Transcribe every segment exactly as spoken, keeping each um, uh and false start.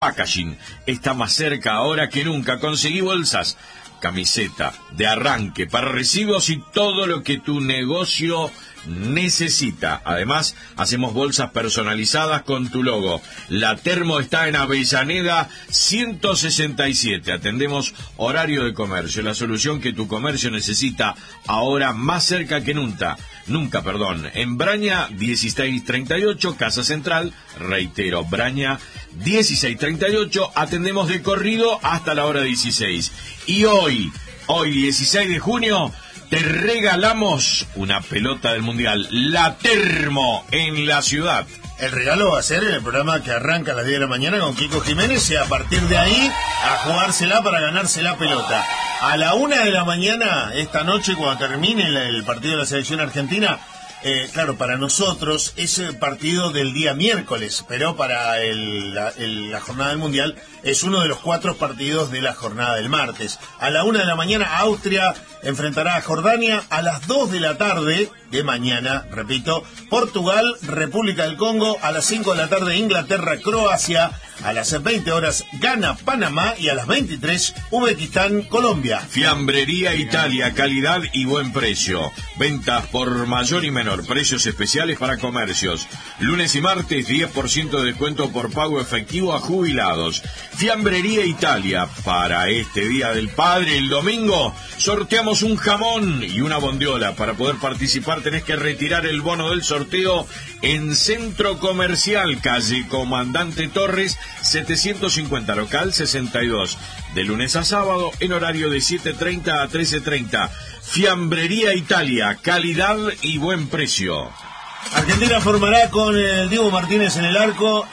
Packaging está más cerca ahora que nunca. Conseguí bolsas, camiseta de arranque para recibos y todo lo que tu negocio necesita. Además, hacemos bolsas personalizadas con tu logo. La Termo está en Avellaneda ciento sesenta y siete. Atendemos horario de comercio, la solución que tu comercio necesita ahora más cerca que nunca. Nunca, perdón. En Braña dieciséis treinta y ocho, Casa Central. Reitero, Braña dieciséis treinta y ocho. Atendemos de corrido hasta la hora dieciséis. Y hoy, hoy dieciséis de junio, te regalamos una pelota del Mundial, la Termo, en la ciudad. El regalo va a ser en el programa que arranca a las diez de la mañana con Kiko Jiménez y a partir de ahí a jugársela para ganarse la pelota. A la una de la mañana, esta noche, cuando termine el, el partido de la selección argentina, eh, claro, para nosotros es el partido del día miércoles, pero para el, la, el, la jornada del Mundial es uno de los cuatro partidos de la jornada del martes. A la una de la mañana, Austria enfrentará a Jordania. A las dos de la tarde de mañana, repito, Portugal, República del Congo. A las cinco de la tarde, Inglaterra, Croacia. A las veinte horas, Ghana, Panamá. Y a las veintitrés, Uzbekistán, Colombia. Fiambrería Italia, calidad y buen precio. Ventas por mayor y menor, precios especiales para comercios. Lunes y martes, diez por ciento de descuento por pago efectivo a jubilados. Fiambrería Italia, para este Día del Padre, el domingo, sorteamos un jamón y una bondiola. Para poder participar tenés que retirar el bono del sorteo en Centro Comercial, calle Comandante Torres, setecientos cincuenta, local sesenta y dos, de lunes a sábado, en horario de siete treinta a trece treinta. Fiambrería Italia, calidad y buen precio. Argentina formará con el Diego Martínez en el arco.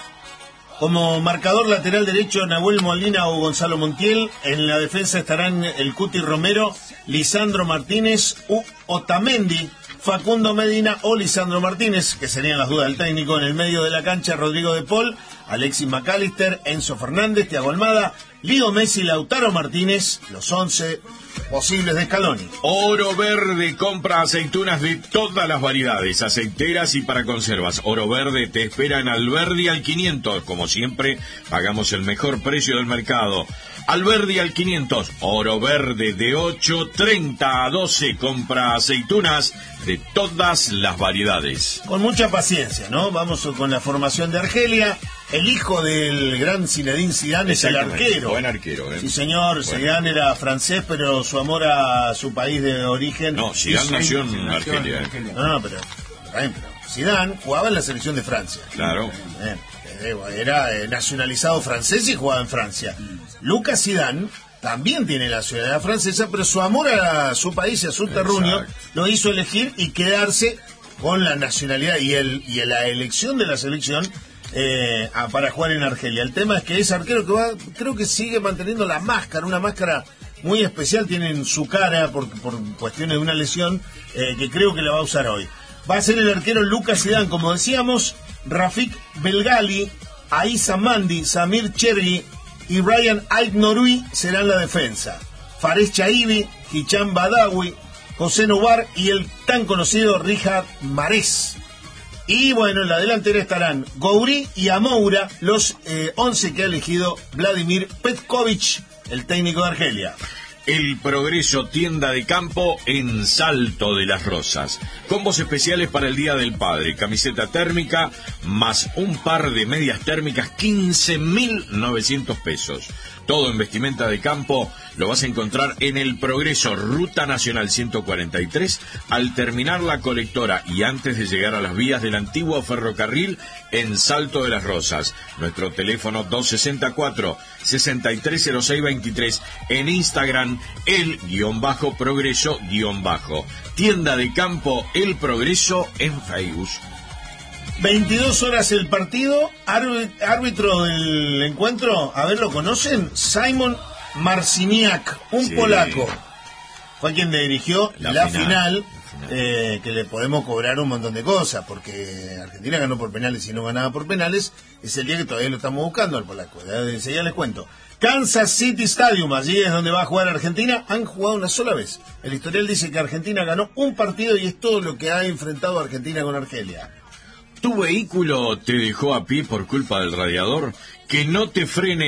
Como marcador lateral derecho, Nahuel Molina o Gonzalo Montiel. En la defensa estarán el Cuti Romero, Lisandro Martínez u Otamendi, Facundo Medina o Lisandro Martínez, que serían las dudas del técnico. En el medio de la cancha, Rodrigo de Paul, Alexis McAllister, Enzo Fernández, Thiago Almada, Leo Messi, Lautaro Martínez, los once posibles de Scaloni. Oro Verde compra aceitunas de todas las variedades, aceiteras y para conservas. Oro Verde te espera en Alberdi al quinientos. Como siempre, pagamos el mejor precio del mercado. Alberdi al quinientos. Oro Verde de ocho treinta a doce. Compra aceitunas de todas las variedades. Con mucha paciencia, ¿no? Vamos con la formación de Argelia. El hijo del gran Zinedine Zidane es el arquero. Buen arquero, ¿eh? Sí, señor. Bueno. Zidane era francés, pero su amor a su país de origen... No, Zidane nació en Argelia. ¿eh? No, no, pero, pero Zidane jugaba en la selección de Francia. Claro. Eh, era eh, nacionalizado francés y jugaba en Francia. Lucas Zidane también tiene la ciudadanía francesa, pero su amor a su país y a su terruño lo hizo elegir y quedarse con la nacionalidad y, el, y la elección de la selección eh, a, para jugar en Argelia. El tema es que es arquero que va, creo que sigue manteniendo la máscara, una máscara muy especial, tiene en su cara por, por cuestiones de una lesión eh, que creo que la va a usar hoy. Va a ser el arquero Lucas Zidane, como decíamos. Rafik Belgali, Aissa Mandi, Samir Chergi y Brian Aït-Nouri serán la defensa. Fares Chaibi, Hicham Badawi, José Novar y el tan conocido Riyad Mahrez. Y bueno, en la delantera estarán Gouiri y Amoura, los eh, once que ha elegido Vladimir Petkovic, el técnico de Argelia. El Progreso, tienda de campo en Salto de las Rosas. Combos especiales para el Día del Padre. Camiseta térmica más un par de medias térmicas, quince mil novecientos pesos. Todo en vestimenta de campo lo vas a encontrar en El Progreso, Ruta Nacional ciento cuarenta y tres, al terminar la colectora y antes de llegar a las vías del antiguo ferrocarril en Salto de las Rosas. Nuestro teléfono dos sesenta y cuatro, sesenta y tres cero seis veintitrés. En Instagram, el guión bajo progreso guión bajo. Tienda de campo El Progreso en Facebook. veintidós horas el partido. Árbitro del encuentro, a ver, ¿lo conocen? Simon Marciniak, un sí. polaco. Fue quien dirigió la, la final, final, final. Eh, que le podemos cobrar un montón de cosas, porque Argentina ganó por penales y no ganaba por penales. Es el día que todavía lo estamos buscando al polaco. Ya, ya les cuento. Kansas City Stadium, allí es donde va a jugar Argentina. Han jugado una sola vez. El historial dice que Argentina ganó un partido y es todo lo que ha enfrentado Argentina con Argelia. ¿Tu vehículo te dejó a pie por culpa del radiador? Que no te frene